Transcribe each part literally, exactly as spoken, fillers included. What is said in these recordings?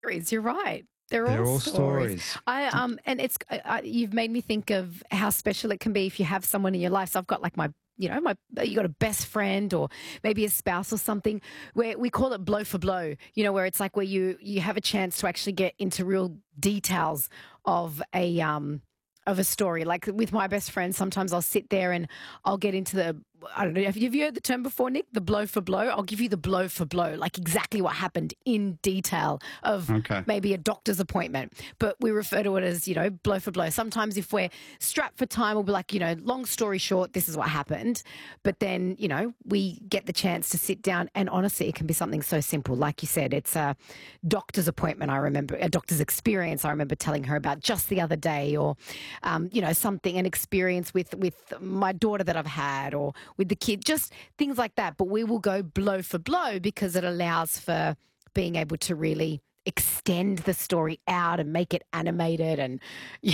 stories. You're right. They're all They're all stories. stories. I um and it's I, I, you've made me think of how special it can be if you have someone in your life. So I've got like my you know my you got a best friend or maybe a spouse or something where we call it blow for blow. You know where it's like where you you have a chance to actually get into real details of a um of a story. Like with my best friend, sometimes I'll sit there and I'll get into the, I don't know, have you, have you heard the term before, Nick? The blow for blow? I'll give you the blow for blow, like exactly what happened in detail of Okay. maybe a doctor's appointment. But we refer to it as, you know, blow for blow. Sometimes if we're strapped for time, we'll be like, you know, long story short, this is what happened. But then, you know, we get the chance to sit down and honestly, it can be something so simple. Like you said, it's a doctor's appointment. I remember a doctor's experience. I remember telling her about just the other day, or um, you know, something, an experience with, with my daughter that I've had or with the kid, just things like that. But we will go blow for blow because it allows for being able to really extend the story out and make it animated. And you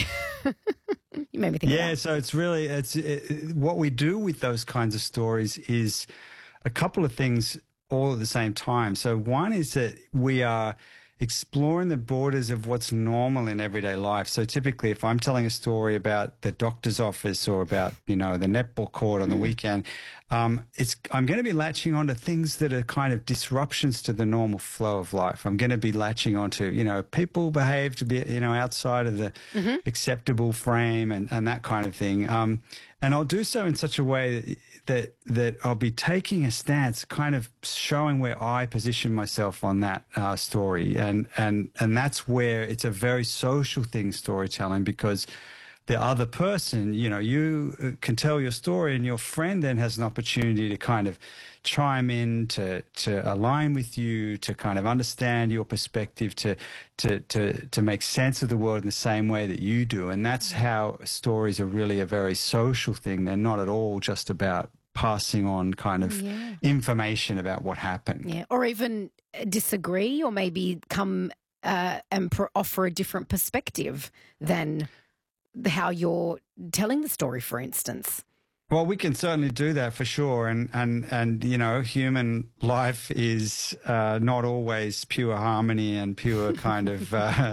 made me think Yeah, of that. so it's really it's it, what we do with those kinds of stories is a couple of things all at the same time. So one is that we are exploring the borders of what's normal in everyday life. So typically, if I'm telling a story about the doctor's office or about, you know, the netball court on the weekend, um, it's I'm going to be latching onto things that are kind of disruptions to the normal flow of life. I'm going to be latching onto, you know, people behave to be, you know, outside of the acceptable frame and, and that kind of thing. Um, and I'll do so in such a way that that I'll be taking a stance, kind of showing where I position myself on that uh, story, and and and that's where it's a very social thing, storytelling, because the other person, you know, you can tell your story, and your friend then has an opportunity to kind of chime in, to to align with you, to kind of understand your perspective, to to to to make sense of the world in the same way that you do. And that's how stories are really a very social thing. They're not at all just about passing on kind of Yeah. information about what happened. Yeah, or even uh, disagree, or maybe come uh, and pro- offer a different perspective than the- how you're telling the story, for instance. Well, we can certainly do that for sure, and and and you know, human life is uh, not always pure harmony and pure kind of uh,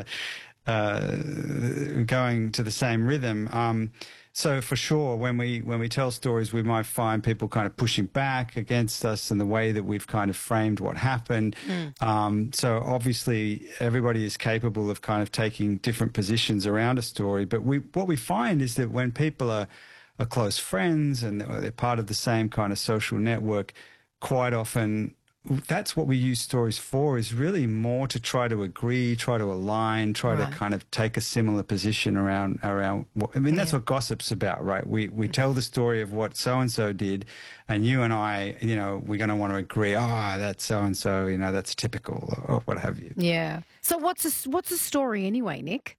uh, going to the same rhythm. Um, so for sure, when we when we tell stories, we might find people kind of pushing back against us and the way that we've kind of framed what happened. Um, so obviously, everybody is capable of kind of taking different positions around a story. But we what we find is that when people are are close friends and they're part of the same kind of social network, quite often that's what we use stories for, is really more to try to agree, try to align, try Right. to kind of take a similar position around, around what, I mean, that's Yeah. what gossip's about, right? We, we tell the story of what so-and-so did, and you and I, you know, we're going to want to agree, oh, that's so-and-so, you know, that's typical, or what have you. Yeah. So what's a, what's a story anyway, Nick?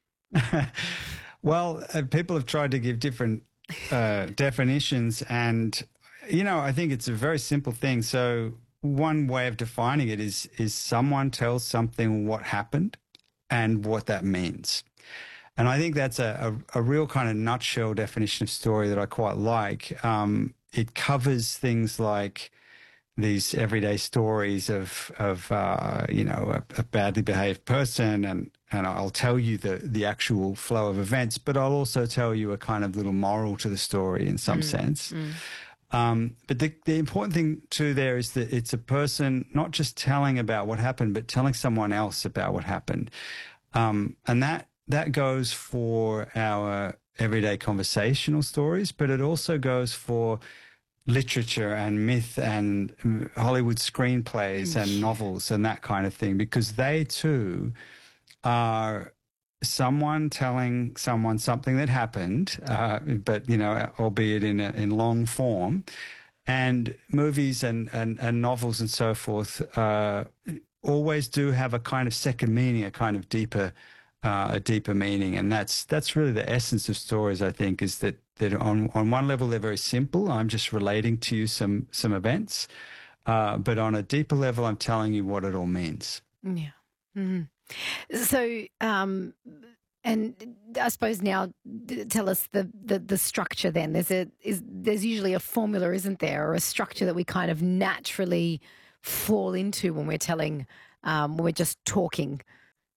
Well, uh, people have tried to give different uh, definitions, and you know, I think it's a very simple thing. So one way of defining it is is someone tells something what happened and what that means. And I think that's a, a, a real kind of nutshell definition of story that I quite like. Um, it covers things like these everyday stories of of uh, you know, a, a badly behaved person, and and I'll tell you the the actual flow of events, but I'll also tell you a kind of little moral to the story in some sense. Um, but the the important thing too there is that it's a person not just telling about what happened, but telling someone else about what happened, um, and that that goes for our everyday conversational stories, but it also goes for literature and myth and mm, Hollywood screenplays and novels and that kind of thing, because they too are someone telling someone something that happened, uh, but, you know, albeit in, a, in long form. And movies and, and, and novels and so forth uh, always do have a kind of second meaning, a kind of deeper uh, a deeper meaning. And that's that's really the essence of stories, I think, is that that on, on one level they're very simple. I'm just relating to you some some events. Uh, but on a deeper level, I'm telling you what it all means. Yeah. Mhm. So, um, and I suppose now d- tell us the, the, the structure then. There's a is there's usually a formula, isn't there, or a structure that we kind of naturally fall into when we're telling, um, when we're just talking.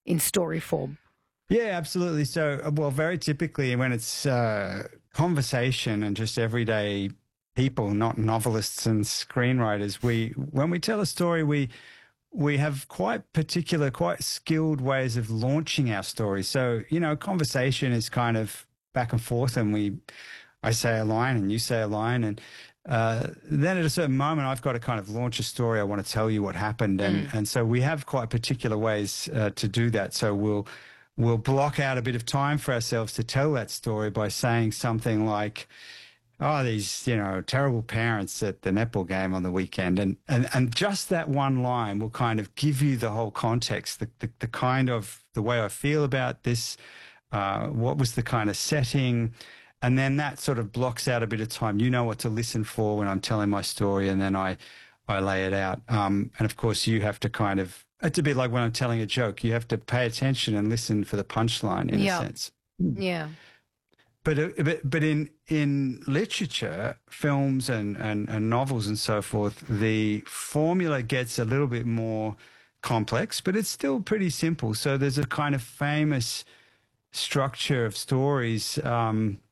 in story form? Yeah, absolutely. So, well, very typically when it's uh, conversation and just everyday people, not novelists and screenwriters, we when we tell a story, we we have quite particular, quite skilled ways of launching our story. So, you know, conversation is kind of back and forth, and we, I say a line and you say a line, and uh, then at a certain moment, I've got to kind of launch a story. I want to tell you what happened, and Mm. and so we have quite particular ways uh, to do that. So we'll we'll block out a bit of time for ourselves to tell that story by saying something like, oh, these, you know, terrible parents at the netball game on the weekend. And and, and just that one line will kind of give you the whole context, the, the, the kind of, the way I feel about this, uh, what was the kind of setting. And then that sort of blocks out a bit of time. You know what to listen for when I'm telling my story, and then I, I lay it out. Um, and of course, you have to kind of, it's a bit like when I'm telling a joke. You have to pay attention and listen for the punchline, in Yeah. a sense. Yeah. But, uh, but but in in literature, films and, and, and novels and so forth, the formula gets a little bit more complex, but it's still pretty simple. So there's a kind of famous structure of stories. Um,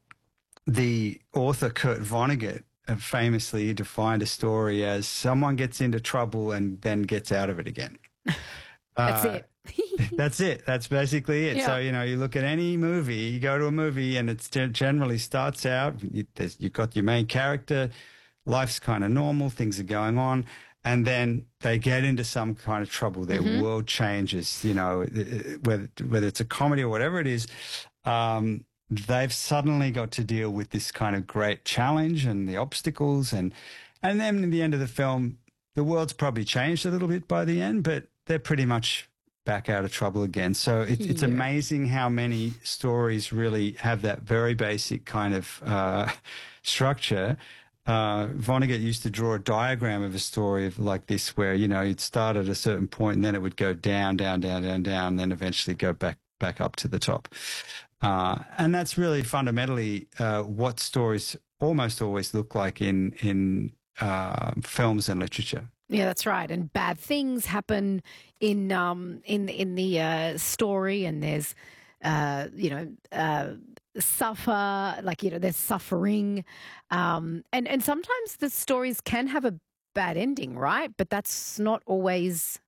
the author Kurt Vonnegut uh, famously defined a story as someone gets into trouble and then gets out of it again. That's Uh, it. That's it. That's basically it. Yeah. So, you know, you look at any movie, you go to a movie and it generally starts out, you, you've got your main character, life's kind of normal, things are going on, and then they get into some kind of trouble. Their Mm-hmm. world changes, you know, whether, whether it's a comedy or whatever it is. Um, they've suddenly got to deal with this kind of great challenge and the obstacles. And, and then in the end of the film, the world's probably changed a little bit by the end, but they're pretty much back out of trouble again. So it, it's Yeah. amazing how many stories really have that very basic kind of uh, structure. Uh, Vonnegut used to draw a diagram of a story of like this, where, you know, you'd start at a certain point and then it would go down, down, down, down, down, and then eventually go back, back up to the top. Uh, and that's really fundamentally uh, what stories almost always look like in, in uh, films and literature. Yeah, that's right. And bad things happen in um in in the uh, story, and there's uh you know uh suffer like you know there's suffering, um and and sometimes the stories can have a bad ending, right? But that's not always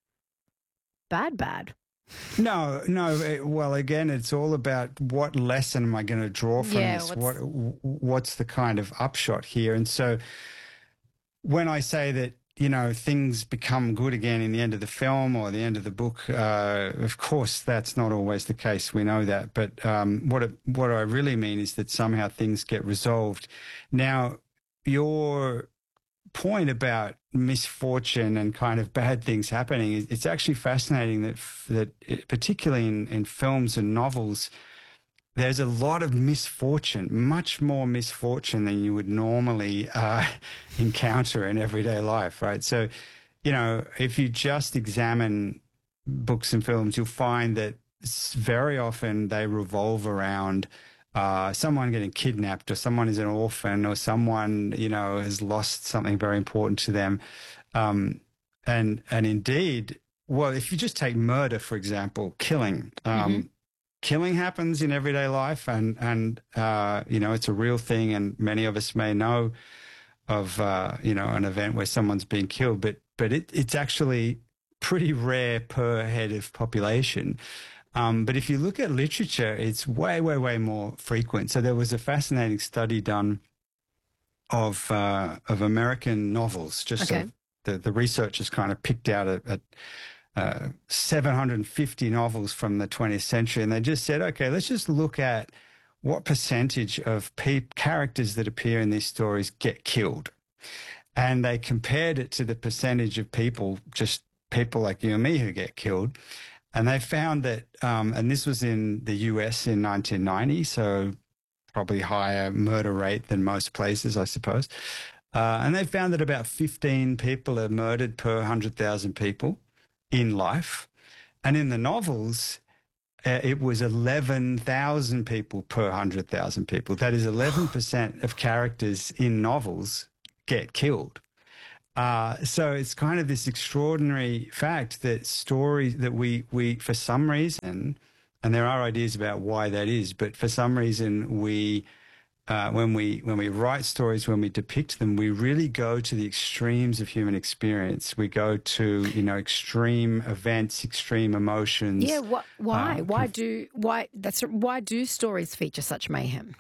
bad bad. No, no. It, well, again, it's all about what lesson am I going to draw from Yeah, this? what's- What what's the kind of upshot here? And so, when I say that, you know, things become good again in the end of the film or the end of the book, uh, of course, that's not always the case. We know that. But um, what it, what I really mean is that somehow things get resolved. Now, your point about misfortune and kind of bad things happening, it's actually fascinating that, that particularly in, in films and novels, there's a lot of misfortune, much more misfortune than you would normally uh, encounter in everyday life, right? So, you know, if you just examine books and films, you'll find that very often they revolve around uh, someone getting kidnapped, or someone is an orphan, or someone, you know, has lost something very important to them. Um, and, and indeed, well, if you just take murder, for example, killing, um, Mm-hmm. killing happens in everyday life, and, and uh, you know, it's a real thing, and many of us may know of, uh, you know, an event where someone's been killed, but, but it, it's actually pretty rare per head of population. Um, but if you look at literature, it's way, way, way more frequent. So there was a fascinating study done of, uh, of American novels, just Okay. sort of the, the researchers kind of picked out a, a Uh, seven hundred fifty novels from the twentieth century, and they just said, okay, let's just look at what percentage of pe- characters that appear in these stories get killed. And they compared it to the percentage of people, just people like you and me, who get killed. And they found that, um, and this was in the U S in nineteen ninety, so probably higher murder rate than most places, I suppose. Uh, and they found that about fifteen people are murdered per one hundred thousand people in life. And in the novels, uh, it was eleven thousand people per one hundred thousand people. That is eleven percent of characters in novels get killed. Uh, so it's kind of this extraordinary fact that stories that we, we, for some reason, and there are ideas about why that is, but for some reason we, uh, when we, when we write stories, when we depict them, we really go to the extremes of human experience. We go to, you know, extreme events, extreme emotions. Yeah. What? Why? Uh, why do? Why? That's why do stories feature such mayhem?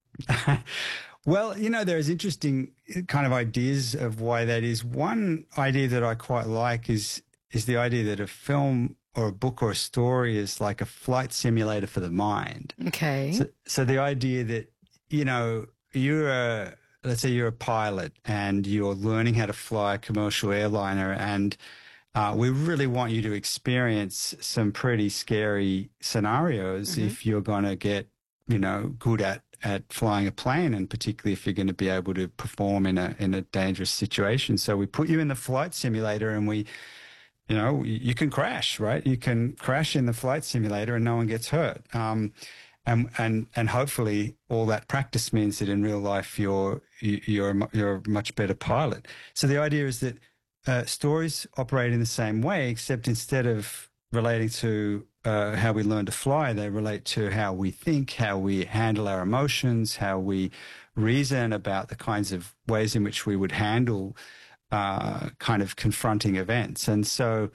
Well, you know, there's interesting kind of ideas of why that is. One idea that I quite like is is the idea that a film or a book or a story is like a flight simulator for the mind. Okay. So, so the idea that, you know, you're a, let's say you're a pilot and you're learning how to fly a commercial airliner, and uh, we really want you to experience some pretty scary scenarios Mm-hmm. if you're going to get, you know, good at at flying a plane, and particularly if you're going to be able to perform in a in a dangerous situation. So we put you in the flight simulator, and we, you know, you can crash, right? You can crash in the flight simulator and no one gets hurt. Um, and and and hopefully all that practice means that in real life you're you're a, you're a much better pilot. So the idea is that uh, stories operate in the same way, except instead of relating to uh, how we learn to fly, they relate to how we think, how we handle our emotions, how we reason about the kinds of ways in which we would handle uh, kind of confronting events. And so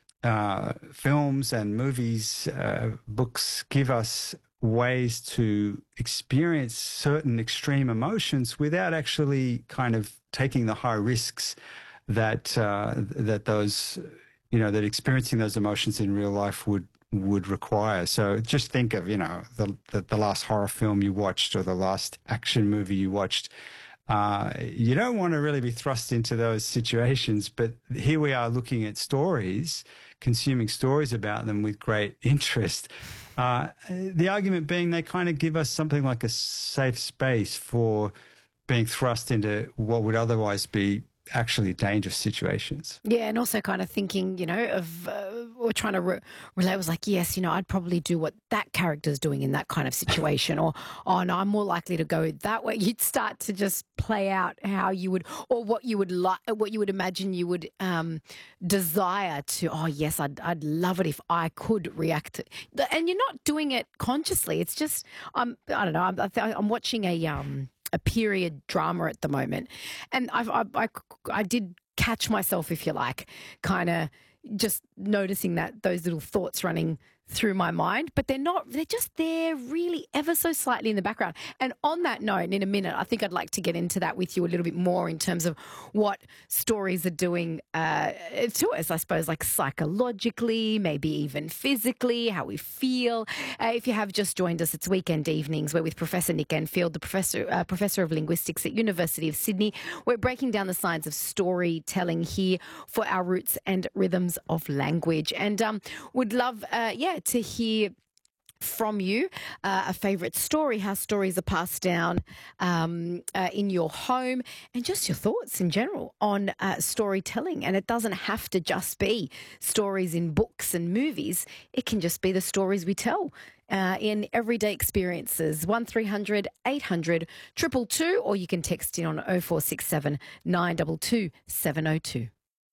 uh, films and movies, uh, books give us ways to experience certain extreme emotions without actually kind of taking the high risks that uh, that those you know, that experiencing those emotions in real life would would require. So just think of, you know, the the, the last horror film you watched or the last action movie you watched. Uh, you don't want to really be thrust into those situations, but here we are looking at stories, consuming stories about them with great interest. Uh, the argument being they kind of give us something like a safe space for being thrust into what would otherwise be actually dangerous situations. Yeah, and also kind of thinking, you know, of uh, or trying to re- relate was like, yes, you know, I'd probably do what that character's doing in that kind of situation, or oh no, I'm more likely to go that way. You'd start to just play out how you would, or what you would like, what you would imagine you would um, desire to. Oh yes, I'd I'd love it if I could react, to, and you're not doing it consciously. It's just I'm I don't know. I'm I'm watching a um. a period drama at the moment. And I've, I, I, I did catch myself, if you like, kind of just noticing that those little thoughts running through my mind, but they're not, they're just there really ever so slightly in the background. And on that note, in a minute, I think I'd like to get into that with you a little bit more in terms of what stories are doing uh, to us, I suppose, like psychologically, maybe even physically, how we feel. Uh, if you have just joined us, it's Weekend Evenings. We're with Professor Nick Enfield, the professor, uh, professor of linguistics at University of Sydney. We're breaking down the science of storytelling here for our roots and rhythms of language. And um, would love, uh, yeah, to hear from you uh, a favourite story, how stories are passed down um, uh, in your home, and just your thoughts in general on uh, storytelling. And it doesn't have to just be stories in books and movies. It can just be the stories we tell uh, in everyday experiences. one three hundred eight hundred two two two, or you can text in on oh four six seven nine two two seven oh two.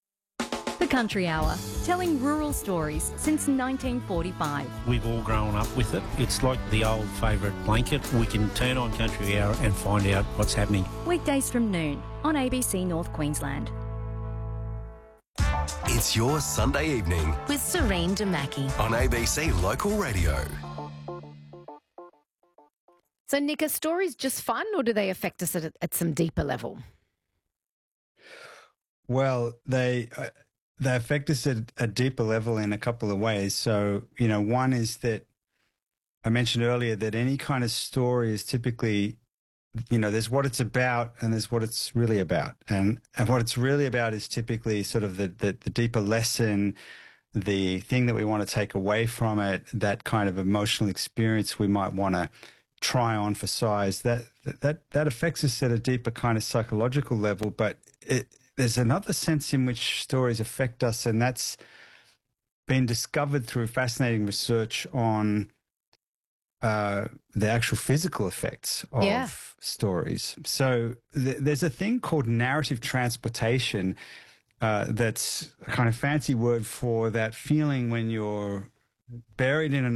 The Country Hour, telling rural stories since nineteen forty-five. We've all grown up with it. It's like the old favourite blanket. We can turn on Country Hour and find out what's happening. Weekdays from noon on A B C North Queensland. It's your Sunday evening with Serene Damaki on A B C Local Radio. So, Nick, are stories just fun, or do they affect us at, at some deeper level? Well, they... Uh, They affect us at a deeper level in a couple of ways. So, you know, one is that I mentioned earlier that any kind of story is typically, you know, there's what it's about and there's what it's really about. And, and what it's really about is typically sort of the, the, the deeper lesson, the thing that we want to take away from it, that kind of emotional experience we might want to try on for size. That, that, that affects us at a deeper kind of psychological level, but it, there's another sense in which stories affect us, and that's been discovered through fascinating research on uh, the actual physical effects of Yeah. stories. So th- there's a thing called narrative transportation uh, that's a kind of fancy word for that feeling when you're buried in a